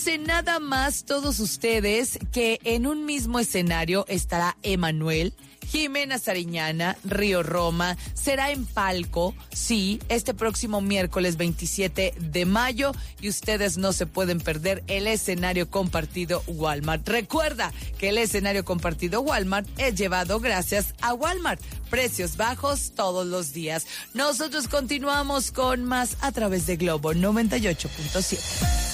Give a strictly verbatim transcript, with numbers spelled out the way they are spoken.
Nada más todos ustedes que en un mismo escenario estará Emanuel, Jimena Sariñana, Río Roma, será en Palco, sí, este próximo miércoles veintisiete de mayo, y ustedes no se pueden perder el escenario compartido Walmart. Recuerda que el escenario compartido Walmart es llevado gracias a Walmart. Precios bajos todos los días. Nosotros continuamos con más a través de Globo noventa y ocho punto siete.